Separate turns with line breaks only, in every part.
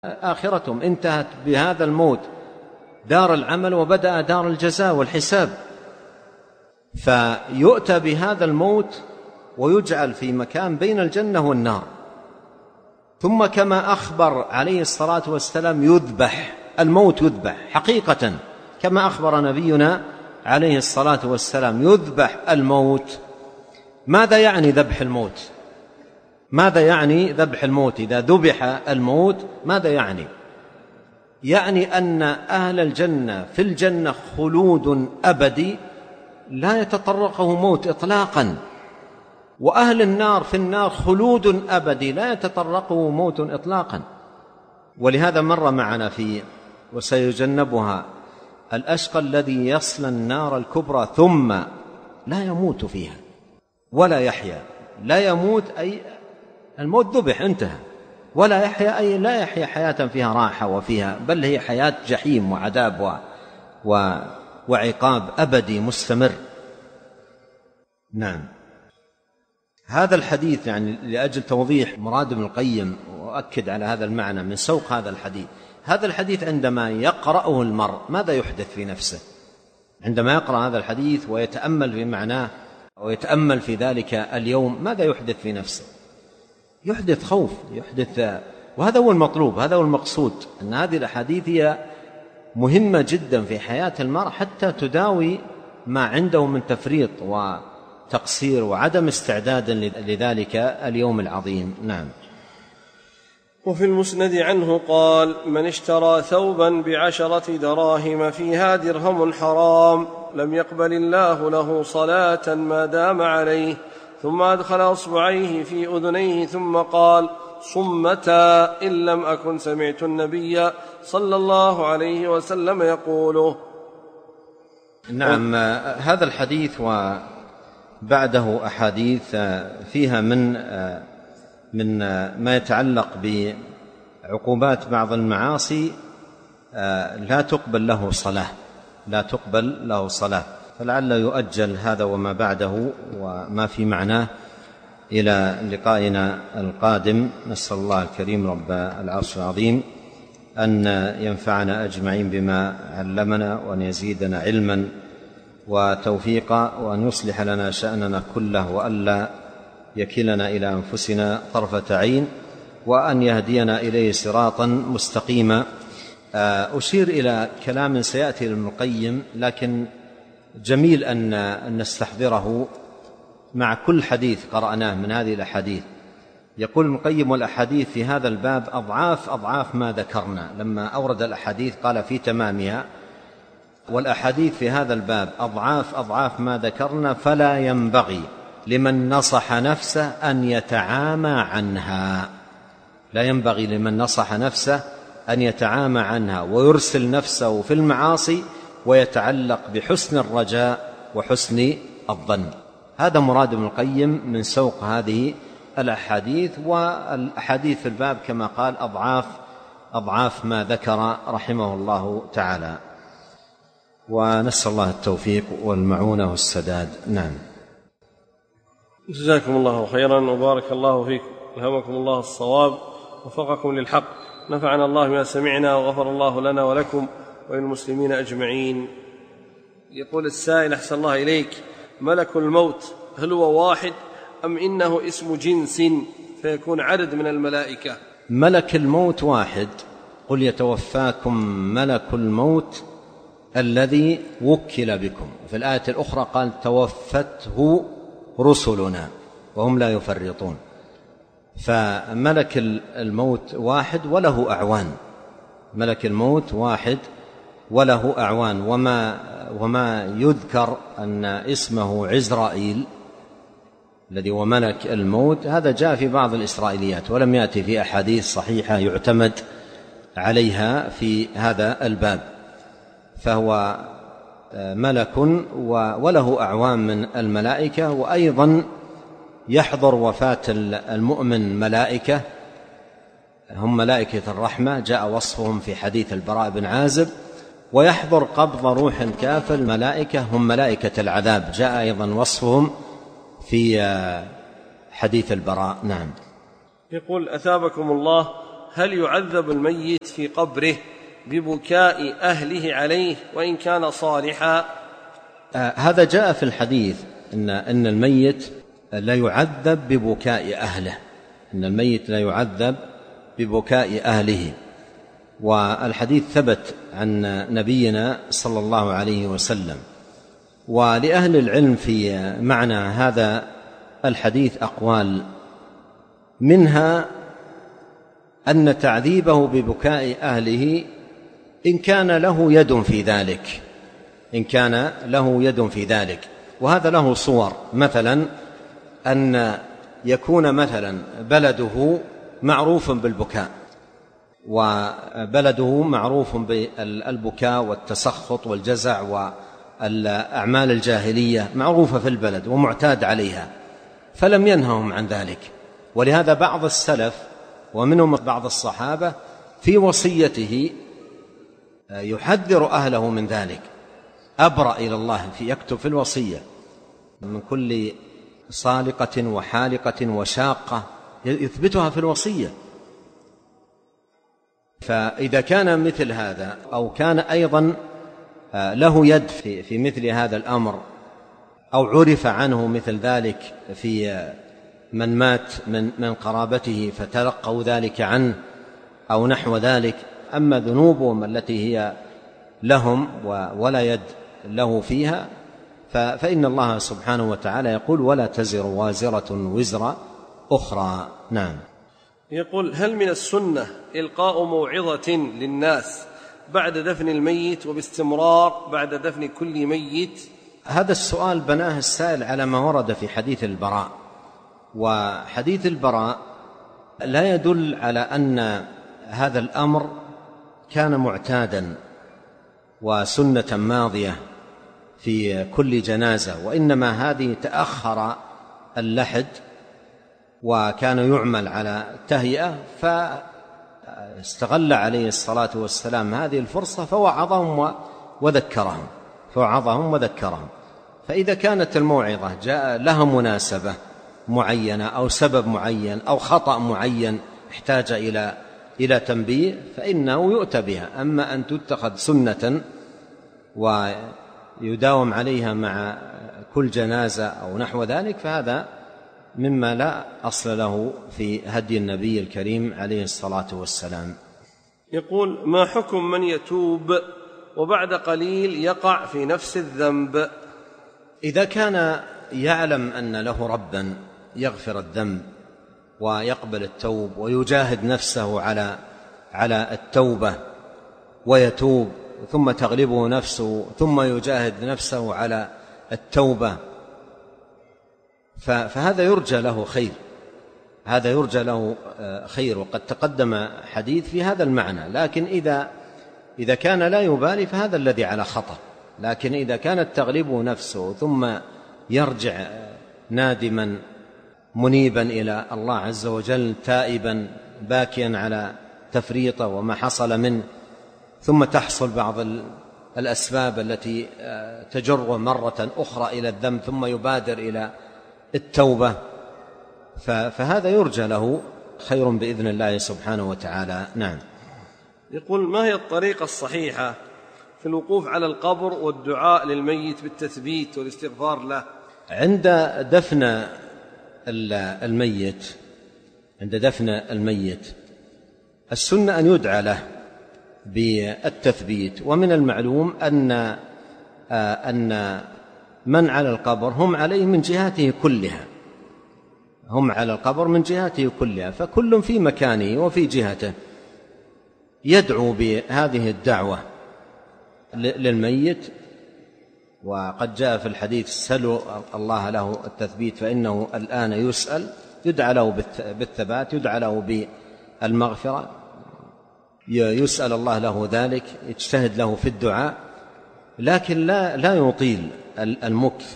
آخرتهم انتهت بهذا الموت دار العمل وبدأ دار الجزاء والحساب. فيؤتى بهذا الموت ويجعل في مكان بين الجنة والنار، ثم كما أخبر عليه الصلاة والسلام يذبح الموت، يذبح حقيقة كما أخبر نبينا عليه الصلاة والسلام يذبح الموت. ماذا يعني ذبح الموت؟ ماذا يعني ذبح الموت؟ إذا ذبح الموت ماذا يعني؟ يعني أن أهل الجنة في الجنة خلود أبدي لا يتطرقه موت إطلاقا، وأهل النار في النار خلود أبدي لا يتطرقه موت إطلاقا. ولهذا مر معنا في وسيجنبها الأشقى الذي يصلى النار الكبرى ثم لا يموت فيها ولا يحيا. لا يموت أي الموت ذبح انتهى، ولا يحيا أي لا يحيا حياة فيها راحة وفيها، بل هي حياة جحيم وعذاب وعقاب أبدي مستمر. نعم. هذا الحديث يعني لأجل توضيح مراد ابن القيم وأكد على هذا المعنى من سوق هذا الحديث. هذا الحديث عندما يقرأه المرء ماذا يحدث في نفسه؟ عندما يقرأ هذا الحديث ويتأمل في معناه ويتأمل في ذلك اليوم ماذا يحدث في نفسه؟ يحدث خوف، يحدث، وهذا هو المطلوب، هذا هو المقصود، أن هذه الأحاديث هي مهمة جدا في حياة المرء حتى تداوي ما عنده من تفريط وتقصير وعدم استعداد لذلك اليوم العظيم. نعم.
وفي المسند عنه قال: من اشترى ثوبا ب10 دراهم فيها درهم حرام لم يقبل الله له صلاة ما دام عليه، ثم أدخل أصبعيه في أذنيه ثم قال: صمتا إن لم أكن سمعت النبي صلى الله عليه وسلم يقوله.
نعم. هذا الحديث وبعده أحاديث فيها من ما يتعلق بعقوبات بعض المعاصي لا تقبل له صلاة، فلعل يؤجل هذا وما بعده وما في معناه إلى لقائنا القادم. نسأل الله الكريم رب العرش العظيم أن ينفعنا أجمعين بما علمنا، وأن يزيدنا علما وتوفيقا، وأن يصلح لنا شأننا كله، وألا يكلنا إلى أنفسنا طرفة عين، وأن يهدينا إليه صراطا مستقيما. أشير إلى كلام سيأتي لابن القيم، لكن جميل أن نستحضره مع كل حديث قرأناه من هذه الأحاديث. يقول ابن القيم: والأحاديث في هذا الباب أضعاف ما ذكرنا. لما أورد الأحاديث قال في تمامها: والأحاديث في هذا الباب أضعاف ما ذكرنا، فلا ينبغي لمن نصح نفسه أن يتعامى عنها. لا ينبغي لمن نصح نفسه أن يتعامى عنها ويرسل نفسه في المعاصي ويتعلق بحسن الرجاء وحسن الظن. هذا مراد ابن القيم من سوق هذه الأحاديث. والأحاديث في الباب كما قال أضعاف ما ذكر رحمه الله تعالى، ونسأل الله التوفيق والمعونة والسداد. نعم.
جزاكم الله خيرا وبارك الله فيكم، ألهمكم الله الصواب ووفقكم للحق، نفعنا الله بما سمعنا وغفر الله لنا ولكم وللمسلمين أجمعين. يقول السائل: أحسن الله إليك، ملك الموت هل هو واحد أم إنه اسم جنس فيكون عدد من الملائكة؟
ملك الموت واحد. قل يتوفاكم ملك الموت الذي وكل بكم. في الآية الأخرى قال: توفته رسلنا وهم لا يفرطون. فملك الموت واحد وله أعوان. ملك الموت واحد وله أعوان. وما يذكر أن اسمه عزرائيل الذي هو ملك الموت، هذا جاء في بعض الإسرائيليات ولم يأتي في أحاديث صحيحة يعتمد عليها في هذا الباب. فهو ملك وله أعوان من الملائكة. وأيضا يحضر وفاة المؤمن ملائكة، هم ملائكة الرحمة، جاء وصفهم في حديث البراء بن عازب. ويحضر قبض روح الكافر ملائكة هم ملائكة العذاب، جاء أيضا وصفهم في حديث البراء. نعم.
يقول: أثابكم الله، هل يعذب الميت في قبره ببكاء أهله عليه وإن كان صالحا؟
هذا جاء في الحديث إن الميت لا يعذب ببكاء أهله، إن الميت لا يعذب ببكاء أهله، والحديث ثبت عن نبينا صلى الله عليه وسلم. ولأهل العلم في معنى هذا الحديث أقوال، منها أن تعذيبه ببكاء أهله إن كان له يد في ذلك، إن كان له يد في ذلك، وهذا له صور، مثلا أن يكون مثلا بلده معروف بالبكاء، وبلده معروف بالبكاء والتسخط والجزع والأعمال الجاهلية معروفة في البلد ومعتاد عليها، فلم ينههم عن ذلك. ولهذا بعض السلف ومنهم بعض الصحابة في وصيته يحذر أهله من ذلك، أبرأ إلى الله يكتب في الوصية من كل صالقة وحالقة وشاقة، يثبتها في الوصية. فإذا كان مثل هذا أو كان أيضا له يد في مثل هذا الأمر، أو عرف عنه مثل ذلك في من مات من قرابته فتلقوا ذلك عنه أو نحو ذلك، أما ذنوبهم التي هي لهم ولا يد له فيها فإن الله سبحانه وتعالى يقول: ولا تزر وازرة وزر أخرى. نعم.
يقول: هل من السنة إلقاء موعظة للناس بعد دفن الميت وباستمرار بعد دفن كل ميت؟
هذا السؤال بناه السائل على ما ورد في حديث البراء، وحديث البراء لا يدل على أن هذا الأمر كان معتادا وسنة ماضية في كل جنازة، وإنما هذه تأخر اللحد وكان يعمل على تهيئة، فاستغل عليه الصلاة والسلام هذه الفرصة فوعظهم وذكرهم. فإذا كانت الموعظة جاء لها مناسبة معينة أو سبب معين أو خطأ معين احتاج إلى تنبيه فإنه يؤتى بها. أما أن تتخذ سنة ويداوم عليها مع كل جنازة أو نحو ذلك فهذا مما لا أصل له في هدي النبي الكريم عليه الصلاة والسلام.
يقول: ما حكم من يتوب وبعد قليل يقع في نفس الذنب؟
إذا كان يعلم أن له ربا يغفر الذنب ويقبل التوب ويجاهد نفسه على التوبة ويتوب ثم تغلبه نفسه ثم يجاهد نفسه على التوبة، فهذا يرجى له خير، هذا يرجى له خير، وقد تقدم حديث في هذا المعنى. لكن إذا كان لا يبالي فهذا الذي على خطر. لكن إذا كانت تغلبه نفسه ثم يرجع نادما منيبا إلى الله عز وجل تائبا باكيا على تفريطه وما حصل منه، ثم تحصل بعض الأسباب التي تجره مرة أخرى إلى الذنب ثم يبادر إلى التوبة، فهذا يرجى له خير بإذن الله سبحانه وتعالى. نعم.
يقول: ما هي الطريقة الصحيحة في الوقوف على القبر والدعاء للميت بالتثبيت والاستغفار له؟
عند دفن الميت السنة أن يدعى له بالتثبيت. ومن المعلوم أن من على القبر هم عليه من جهاته كلها، هم على القبر من جهاته كلها، فكل في مكانه وفي جهته يدعو بهذه الدعوة للميت. وقد جاء في الحديث: سلوا الله له التثبيت فإنه الآن يسأل، يدعى له بالثبات، يدعى له بالمغفرة، يسأل الله له ذلك، يجتهد له في الدعاء، لكن لا يطيل المكث.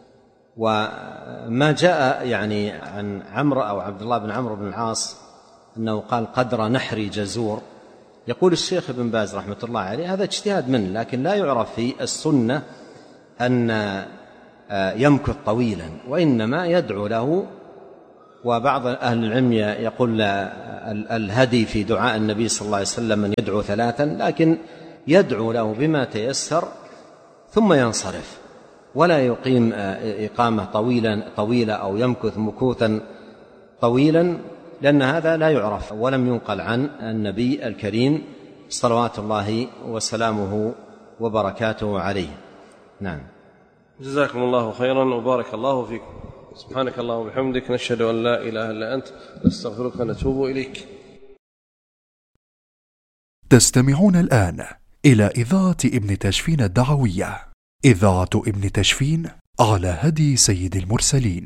وما جاء يعني عن عمرو أو عبد الله بن عمرو بن العاص أنه قال: قدر نحر جزور. يقول الشيخ ابن باز رحمة الله عليه: هذا اجتهاد منه، لكن لا يعرف في السنة أن يمكث طويلا، وإنما يدعو له وبعض أهل العلم يقول الهدي في دعاء النبي صلى الله عليه وسلم أن يدعو 3، لكن يدعو له بما تيسر ثم ينصرف، ولا يقيم إقامة طويلة أو يمكث مكوثا طويلا، لأن هذا لا يعرف ولم ينقل عن النبي الكريم صلوات الله وسلامه وبركاته عليه. نعم.
جزاكم الله خيرا وبارك الله فيكم. سبحانك اللهم وبحمدك، نشهد أن لا إله إلا أنت، نستغفرك ونتوب إليك.
تستمعون الآن إلى إذاعة ابن تشفين الدعوية، إذاعة ابن تشفين على هدي سيد المرسلين.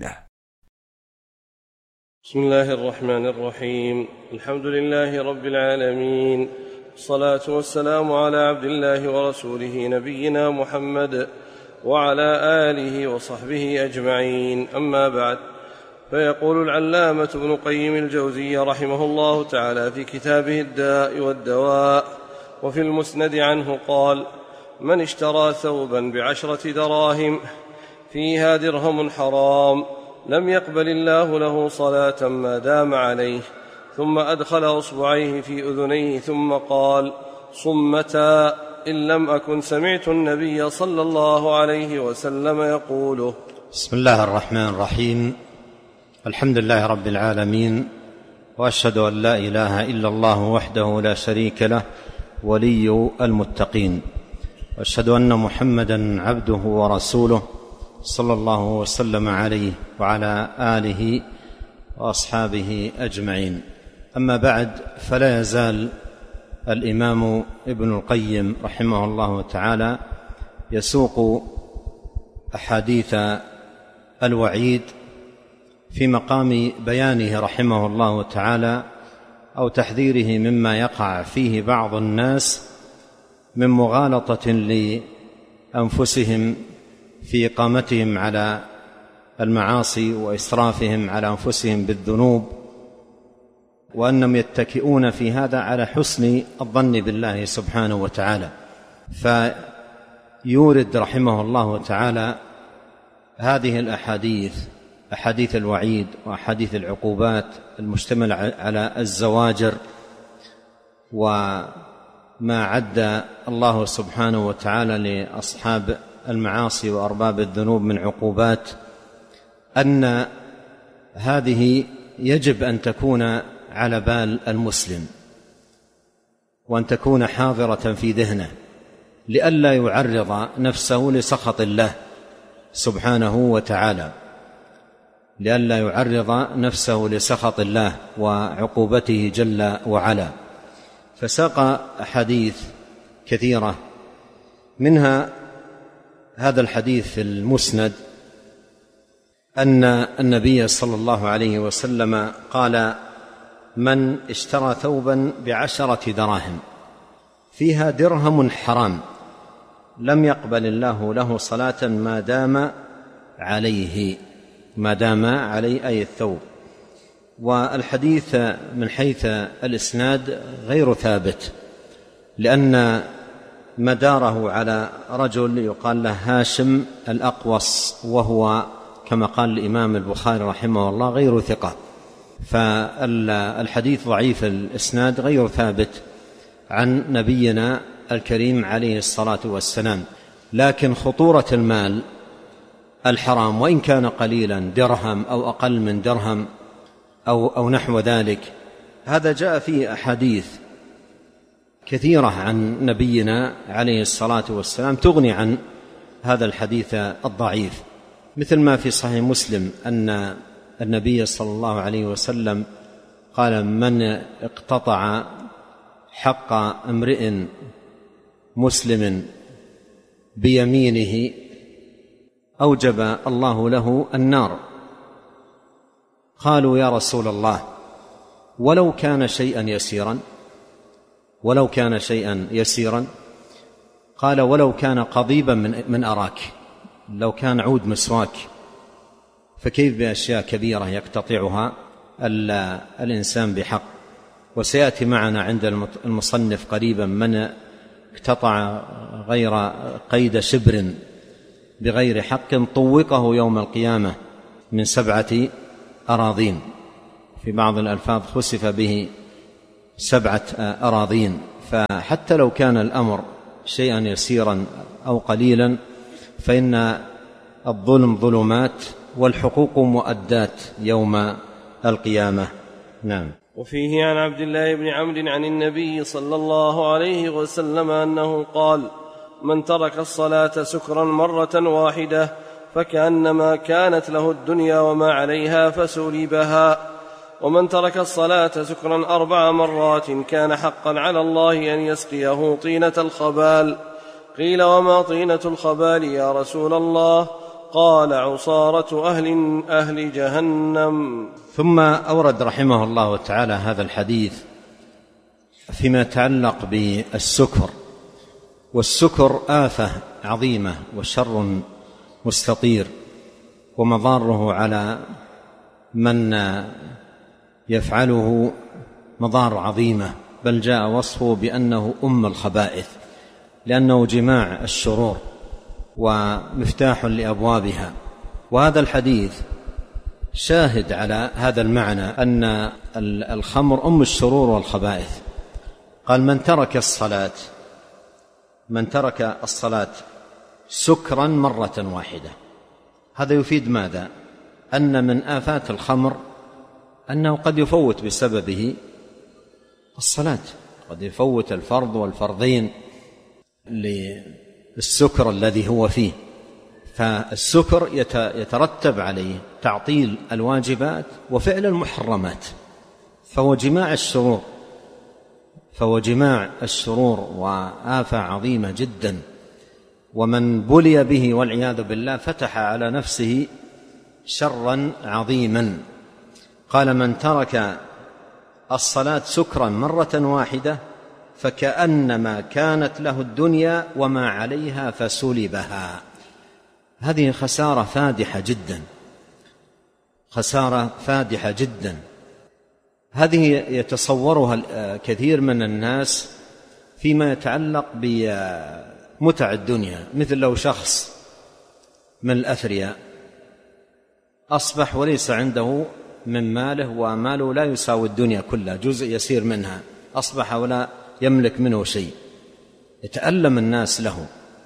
بسم الله الرحمن الرحيم. الحمد لله رب العالمين، الصلاة والسلام على عبد الله ورسوله نبينا محمد وعلى آله وصحبه أجمعين. أما بعد، فيقول العلامة ابن قيم الجوزي رحمه الله تعالى في كتابه الداء والدواء وفي المسند عنه قال: من اشترى ثوبا ب10 دراهم فيها درهم حرام لم يقبل الله له صلاة ما دام عليه، ثم أدخل أصبعيه في أذنيه ثم قال: صمتا، إن لم أكن سمعت النبي صلى الله عليه وسلم يقوله.
بسم الله الرحمن الرحيم. الحمد لله رب العالمين، وأشهد أن لا إله إلا الله وحده لا شريك له ولي المتقين، وأشهد أن محمدا عبده ورسوله صلى الله وسلم عليه وعلى آله وأصحابه أجمعين. أما بعد، فلا يزال الإمام ابن القيم رحمه الله تعالى يسوق أحاديث الوعيد في مقام بيانه رحمه الله تعالى أو تحذيره مما يقع فيه بعض الناس من مغالطة لأنفسهم في إقامتهم على المعاصي وإسرافهم على أنفسهم بالذنوب، وأنهم يتكئون في هذا على حسن الظن بالله سبحانه وتعالى. فيورد رحمه الله تعالى هذه الأحاديث، أحاديث الوعيد وأحاديث العقوبات المشتملة على الزواجر وما عد الله سبحانه وتعالى لأصحاب المعاصي وأرباب الذنوب من عقوبات، أن هذه يجب أن تكون على بال المسلم وأن تكون حاضرة في ذهنه لئلا يعرض نفسه لسخط الله سبحانه وتعالى، لئلا يعرض نفسه لسخط الله وعقوبته جل وعلا. فساق أحاديث كثيرة، منها هذا الحديث في المسند أن النبي صلى الله عليه وسلم قال: من اشترى ثوبا ب10 دراهم فيها درهم حرام لم يقبل الله له صلاة ما دام عليه، ما دام عليه أي الثوب. والحديث من حيث الإسناد غير ثابت، لأن مداره على رجل يقال له هاشم الأقوص، وهو كما قال الإمام البخاري رحمه الله غير ثقة، فالحديث ضعيف الإسناد غير ثابت عن نبينا الكريم عليه الصلاة والسلام. لكن خطورة المال الحرام وإن كان قليلا، درهم أو أقل من درهم أو نحو ذلك، هذا جاء فيه أحاديث كثيرة عن نبينا عليه الصلاة والسلام تغني عن هذا الحديث الضعيف، مثل ما في صحيح مسلم أن النبي صلى الله عليه وسلم قال: من اقتطع حق امرئ مسلم بيمينه أوجب الله له النار. قالوا: يا رسول الله، ولو كان شيئا يسيرا؟ ولو كان شيئا يسيرا؟ قال: ولو كان قضيبا من أراك، لو كان عود مسواك، فكيف بأشياء كبيرة يقتطعها الإنسان بحق. وسيأتي معنا عند المصنف قريبا من اقتطع غير قيد شبر بغير حق طوقه يوم القيامة من 7 أراضين. في بعض الألفاظ خسف به 7 أراضين. فحتى لو كان الأمر شيئا يسيرا أو قليلا فإن الظلم ظلمات والحقوق مؤدات يوم القيامة. نعم.
وفيه عن عبد الله بن عمرو عن النبي صلى الله عليه وسلم أنه قال: من ترك الصلاة سكرا مرة واحدة فكأنما كانت له الدنيا وما عليها فسلبها، ومن ترك الصلاة سكرا 4 مرات كان حقا على الله أن يسقيه طينة الخبال. قيل: وما طينة الخبال يا رسول الله؟ قال: عصارة أهل جهنم.
ثم أورد رحمه الله تعالى هذا الحديث فيما يتعلق بالسكر، والسكر آفة عظيمة وشر مستطير ومضاره على من يفعله مضار عظيمة، بل جاء وصفه بأنه الخبائث، لأنه جماع الشرور ومفتاح لأبوابها. وهذا الحديث شاهد على هذا المعنى، أن الخمر الشرور والخبائث. قال: من ترك الصلاة سكرا مرة واحدة. هذا يفيد ماذا؟ أن من آفات الخمر أنه قد يفوت بسببه الصلاة، قد يفوت الفرض والفرضين للسكر الذي هو فيه. فالسكر يترتب عليه تعطيل الواجبات وفعل المحرمات، فهو جماع الشرور وآفة عظيمة جدا. ومن بلي به والعياذ بالله فتح على نفسه شرا عظيما. قال: من ترك الصلاة سكرا مرة واحدة فكأنما كانت له الدنيا وما عليها فسلبها. هذه خسارة فادحة جدا. هذه يتصورها كثير من الناس فيما يتعلق بمتع الدنيا، مثل لو شخص من الأثرياء أصبح وليس عنده من ماله، وماله لا يساوي الدنيا كلها، جزء يسير منها، أصبح ولا يملك منه شيء، يتألم الناس له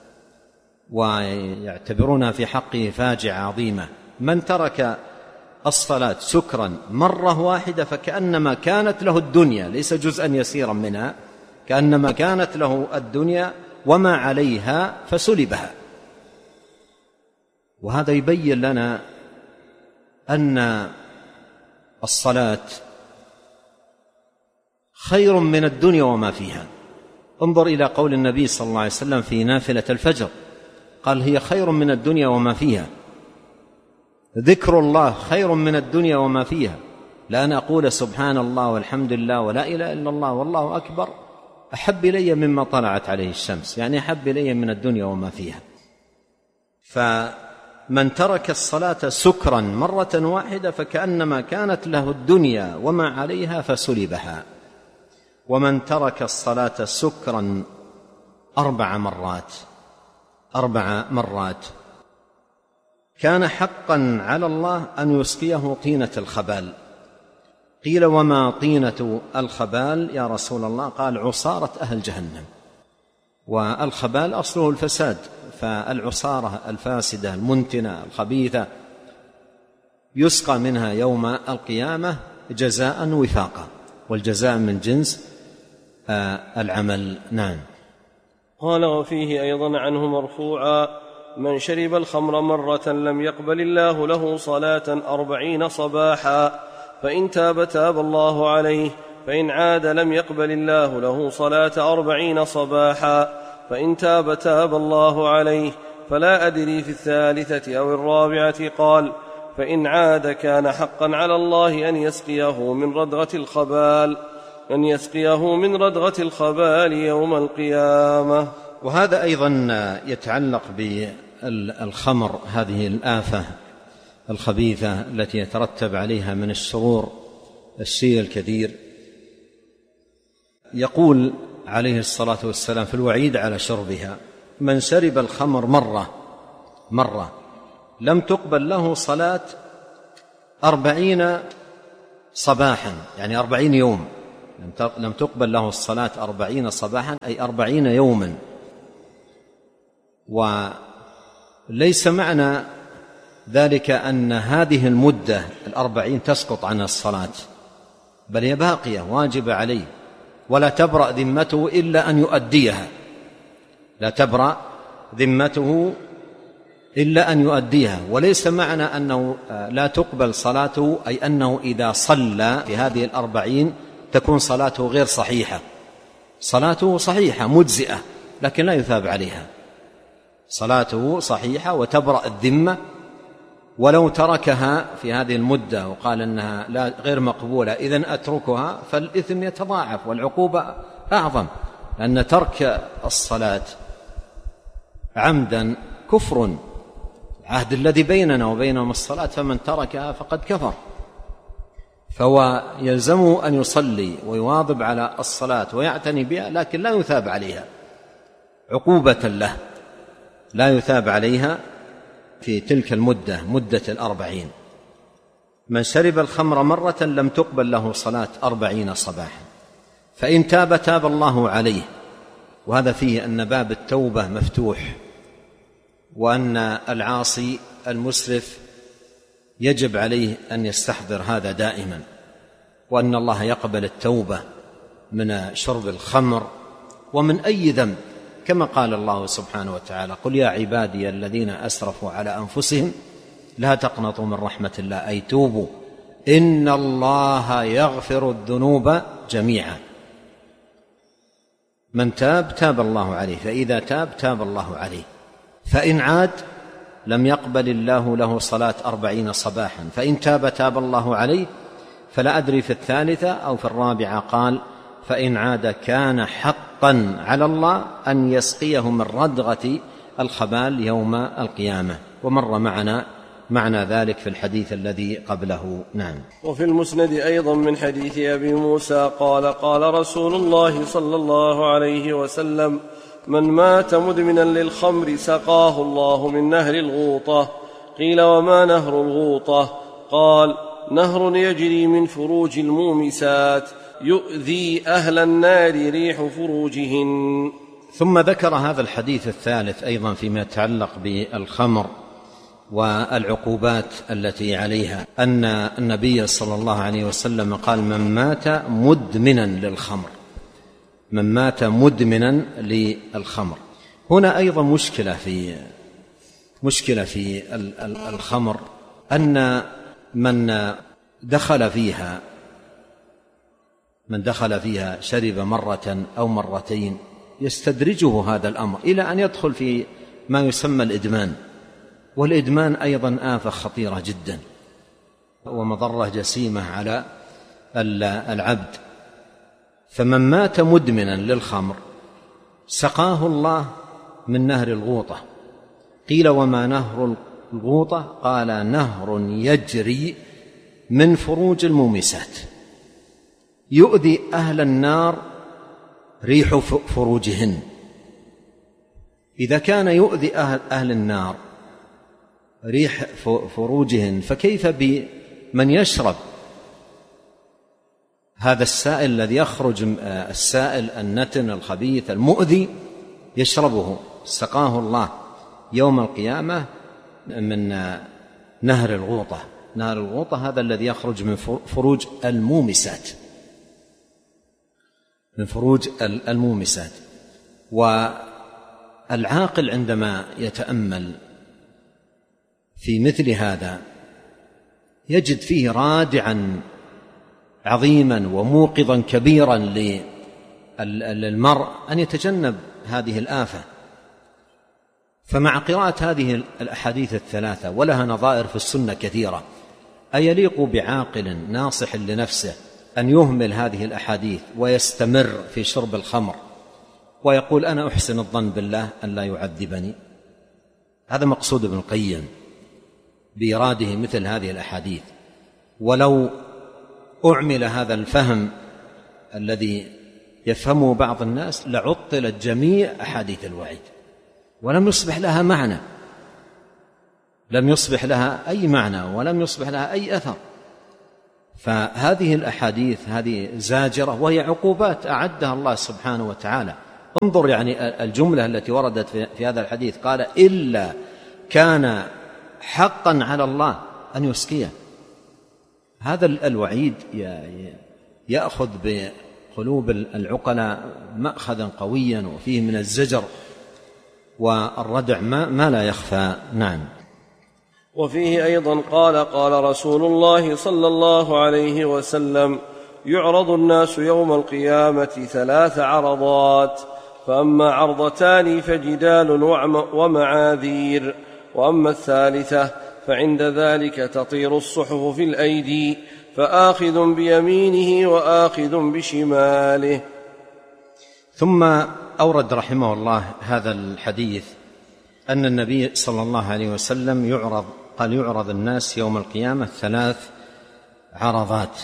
ويعتبرونها في حقه فاجعة عظيمة. من ترك الصلاة سكرا مرة واحدة فكأنما كانت له الدنيا، ليس جزءا يسيرا منها، كأنما كانت له الدنيا وما عليها فسلبها. وهذا يبين لنا أن الصلاة خير من الدنيا وما فيها. انظر إلى قول النبي صلى الله عليه وسلم في نافلة الفجر، قال: هي خير من الدنيا وما فيها. ذكر الله خير من الدنيا وما فيها. لأن أقول سبحان الله والحمد لله ولا إله إلا الله والله أكبر أحب إلي مما طلعت عليه الشمس، يعني أحب إلي من الدنيا وما فيها. فمن ترك الصلاة سكرا مرة واحدة فكأنما كانت له الدنيا وما عليها فسلبها. ومن ترك الصلاة سكرا 4 مرات كان حقا على الله أن يسقيه طينة الخبال. قيل: وما طينة الخبال يا رسول الله؟ قال: عصارة أهل جهنم. والخبال أصله الفساد، فالعصارة الفاسدة المنتنة الخبيثة يسقى منها يوم القيامة جزاء وفاقا، والجزاء من جنس العمل. نعم.
قال: وفيه أيضا عنه مرفوعا: من شرب الخمر مرة لم يقبل الله له صلاة 40 صباحا، فإن تاب تاب الله عليه، فإن عاد لم يقبل الله له صلاة 40 صباحا، فإن تاب تاب الله عليه. فلا أدري في 3 أو 4. قال: فإن عاد كان حقا على الله أن يسقيه من ردغة الخبال يوم القيامة.
وهذا أيضا يتعلق بالخمر، هذه الآفة الخبيثة التي يترتب عليها من الشرور الشيء الكثير. يقول عليه الصلاة والسلام في الوعيد على شربها: من شرب الخمر مرة لم تقبل له صلاة 40 صباحا، يعني 40 يوم لم تقبل له الصلاة 40 صباحا، أي 40 يوما. وليس معنى ذلك أن هذه المدة 40 تسقط عن الصلاة، بل هي باقية واجبة عليه، ولا تبرأ ذمته إلا أن يؤديها، لا تبرأ ذمته إلا أن يؤديها. وليس معنى أنه لا تقبل صلاته أي أنه إذا صلى في هذه 40 تكون صلاته غير صحيحة. صلاته صحيحة مجزئة لكن لا يثاب عليها، صلاته صحيحة وتبرأ الذمة. ولو تركها في هذه المدة وقال أنها غير مقبولة إذن أتركها، فالإثم يتضاعف والعقوبة أعظم، لأن ترك الصلاة عمدا كفر. العهد الذي بيننا وبينهم الصلاة، فمن تركها فقد كفر. فهو يلزمه أن يصلي ويواظب على الصلاة ويعتني بها، لكن لا يثاب عليها عقوبة له، لا يثاب عليها في تلك المدة، مدة 40. من شرب الخمر مرة لم تقبل له صلاة 40 صباحا، فإن تاب تاب الله عليه. وهذا فيه أن باب التوبة مفتوح، وأن العاصي المسرف يجب عليه أن يستحضر هذا دائما، وأن الله يقبل التوبة من شرب الخمر ومن أي ذنب، كما قال الله سبحانه وتعالى: قل يا عبادي الذين أسرفوا على أنفسهم لا تقنطوا من رحمة الله، أي توبوا إن الله يغفر الذنوب جميعا. من تاب تاب الله عليه، فإذا تاب تاب الله عليه. فإن عاد لم يقبل الله له صلاة 40 صباحا، فإن تاب تاب الله عليه. فلا أدري في الثالثة أو في الرابعة قال: فإن عاد كان حقا على الله أن يسقيه من ردغة الخبال يوم القيامة، ومر معنا معنى ذلك في الحديث الذي قبله. نعم.
وفي المسند أيضا من حديث أبي موسى قال: قال رسول الله صلى الله عليه وسلم: من مات مدمنا للخمر سقاه الله من نهر الغوطة. قيل: وما نهر الغوطة؟ قال: نهر يجري من فروج المومسات يؤذي أهل النار ريح فروجهن.
ثم ذكر هذا الحديث الثالث أيضا فيما يتعلق بالخمر والعقوبات التي عليها، أن النبي صلى الله عليه وسلم قال: من مات مدمنا للخمر، من مات مدمنا للخمر. هنا أيضا مشكلة في الخمر، أن من دخل فيها شرب مرة أو مرتين يستدرجه هذا الأمر إلى أن يدخل في ما يسمى الإدمان. والإدمان أيضا آفة خطيرة جدا ومضرة جسيمة على العبد. فمن مات مدمنا للخمر سقاه الله من نهر الغوطة. قيل: وما نهر الغوطة؟ قال: نهر يجري من فروج المومسات يؤذي أهل النار ريح فروجهن. إذا كان يؤذي أهل النار ريح فروجهن، فكيف بمن يشرب هذا السائل الذي يخرج، السائل النتن الخبيث المؤذي يشربه؟ سقاه الله يوم القيامة من نهر الغوطة. نهر الغوطة هذا الذي يخرج من فروج المومسات، من فروج المومسات. والعاقل عندما يتأمل في مثل هذا يجد فيه رادعا عظيما وموقظا كبيرا للمرء أن يتجنب هذه الآفة. فمع قراءة هذه الأحاديث الثلاثة، ولها نظائر في السنة كثيرة، أيليق بعاقل ناصح لنفسه أن يهمل هذه الأحاديث ويستمر في شرب الخمر ويقول: أنا أحسن الظن بالله أن لا يعذبني؟ هذا مقصود ابن القيم بإراده مثل هذه الأحاديث. ولو أعمل هذا الفهم الذي يفهمه بعض الناس لعطلت جميع أحاديث الوعيد ولم يصبح لها معنى، لم يصبح لها أي معنى ولم يصبح لها أي أثر. فهذه الأحاديث هذه زاجرة، وهي عقوبات أعدها الله سبحانه وتعالى. انظر يعني الجملة التي وردت في هذا الحديث، قال إلا كان حقا على الله أن يسقيه. هذا الوعيد يأخذ بقلوب العقلاء مأخذا قويا، وفيه من الزجر والردع ما لا يخفى. نعم.
وفيه أيضا قال رسول الله صلى الله عليه وسلم: يعرض الناس يوم القيامة 3 عرضات، فأما عرضتان فجدال ومعاذير، وأما الثالثة فعند ذلك تطير الصحف في الأيدي، فآخذ بيمينه وآخذ بشماله.
ثم أورد رحمه الله هذا الحديث أن النبي صلى الله عليه وسلم يعرض الناس يوم القيامة 3 عرضات،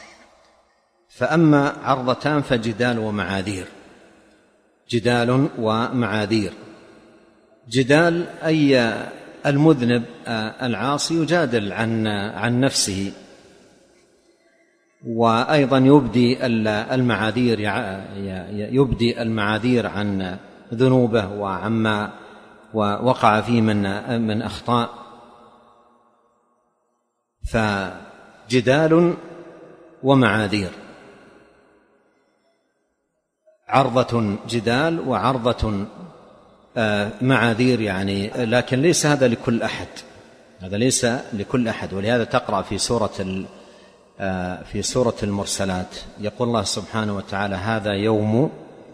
فأما عرضتان فجدال ومعاذير. جدال ومعاذير. جدال أي المذنب العاصي يجادل عن نفسه، وأيضا يبدي المعاذير عن ذنوبه وعما وقع فيه من أخطاء. فجدال ومعاذير، عرضة جدال وعرضة معاذير يعني، لكن ليس هذا لكل أحد، هذا ليس لكل أحد. ولهذا تقرأ في سورة المرسلات يقول الله سبحانه وتعالى: هذا يوم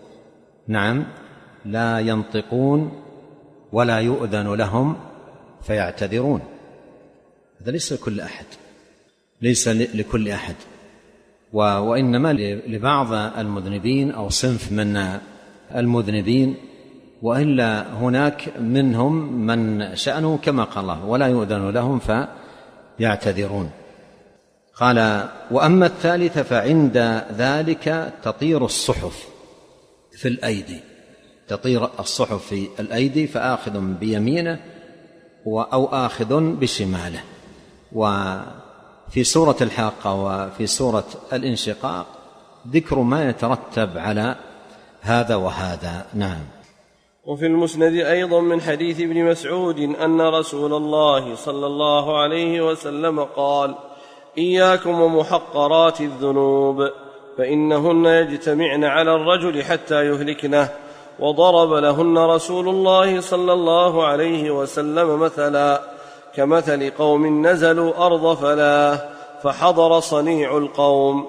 لا ينطقون ولا يؤذن لهم فيعتذرون. هذا ليس لكل أحد، ليس لكل أحد، وإنما لبعض المذنبين أو صنف من المذنبين، وإلا هناك منهم من شأنه كما قال الله: ولا يؤذن لهم فيعتذرون. قال: وأما الثالثة فعند ذلك تطير الصحف في الأيدي، تطير الصحف في الأيدي، فآخذ بيمينه أو آخذ بشماله. وفي سورة الحاقة وفي سورة الانشقاق ذكر ما يترتب على هذا وهذا. نعم.
وفي المسند أيضا من حديث ابن مسعود أن رسول الله صلى الله عليه وسلم قال: إياكم ومحقرات الذنوب، فإنهن يجتمعن على الرجل حتى يهلكنه. وضرب لهن رسول الله صلى الله عليه وسلم مثلا كمثل قوم نزلوا أرض فلاة، فحضر صنيع القوم